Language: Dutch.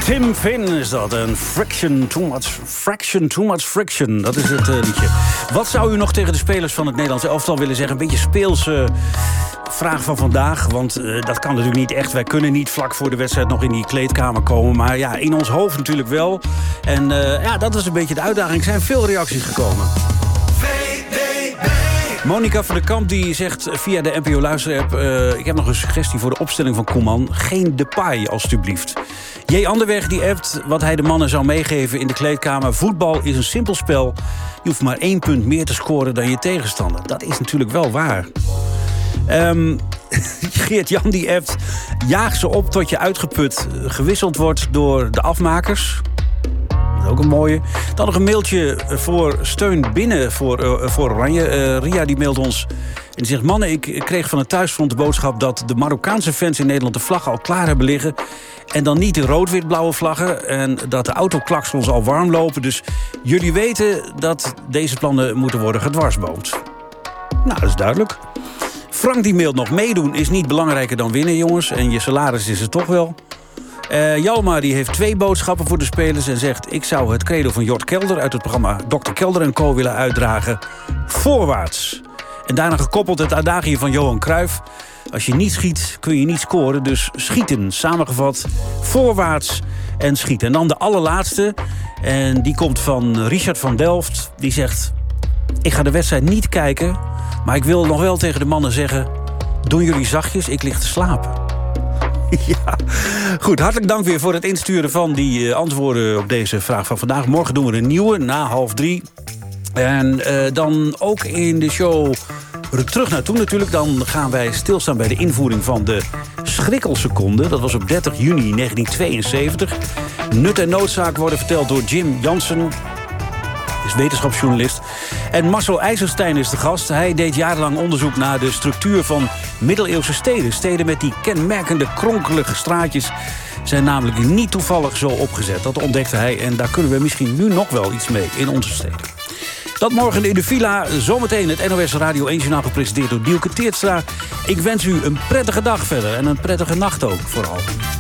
Tim Finn is dat. En Fraction Too Much Friction. Dat is het liedje. Wat zou u nog tegen de spelers van het Nederlands elftal willen zeggen? Een beetje speelse vraag van vandaag. Want dat kan natuurlijk niet echt. Wij kunnen niet vlak voor de wedstrijd nog in die kleedkamer komen. Maar ja, in ons hoofd natuurlijk wel. En dat is een beetje de uitdaging. Er zijn veel reacties gekomen. Monica van der Kamp die zegt via de NPO Luisterapp... ik heb nog een suggestie voor de opstelling van Koeman. Geen Depay, alstublieft. J. Anderweg die appt wat hij de mannen zou meegeven in de kleedkamer. Voetbal is een simpel spel. Je hoeft maar 1 punt meer te scoren dan je tegenstander. Dat is natuurlijk wel waar. Geert-Jan die appt... jaag ze op tot je uitgeput gewisseld wordt door de afmakers... Ook een mooie. Dan nog een mailtje voor steun binnen voor Oranje. Ria die mailt ons en die zegt... mannen, ik kreeg van het thuisfront de boodschap... dat de Marokkaanse fans in Nederland de vlaggen al klaar hebben liggen. En dan niet de rood-wit-blauwe vlaggen. En dat de autoklaksels al warm lopen. Dus jullie weten dat deze plannen moeten worden gedwarsboomd. Nou, dat is duidelijk. Frank die mailt nog... meedoen is niet belangrijker dan winnen, jongens. En je salaris is het toch wel... Jalma die heeft 2 boodschappen voor de spelers en zegt... ik zou het credo van Jort Kelder uit het programma Dr. Kelder en Co. willen uitdragen. Voorwaarts. En daarna gekoppeld het adagium van Johan Cruijff. Als je niet schiet, kun je niet scoren. Dus schieten. Samengevat, voorwaarts en schieten. En dan de allerlaatste. En die komt van Richard van Delft. Die zegt... ik ga de wedstrijd niet kijken... maar ik wil nog wel tegen de mannen zeggen... doen jullie zachtjes, ik lig te slapen. Ja, goed. Hartelijk dank weer voor het insturen van die antwoorden op deze vraag van vandaag. Morgen doen we een nieuwe, na 2:30. En dan ook in de show terug naartoe natuurlijk. Dan gaan wij stilstaan bij de invoering van de schrikkelseconde. Dat was op 30 juni 1972. Nut en noodzaak worden verteld door Jim Jansen... is wetenschapsjournalist. En Marcel IJzerstein is de gast. Hij deed jarenlang onderzoek naar de structuur van middeleeuwse steden. Steden met die kenmerkende kronkelige straatjes zijn namelijk niet toevallig zo opgezet. Dat ontdekte hij en daar kunnen we misschien nu nog wel iets mee in onze steden. Dat morgen in de villa. Zometeen het NOS Radio 1 Journaal gepresenteerd door Dielke Teertstra. Ik wens u een prettige dag verder en een prettige nacht ook vooral.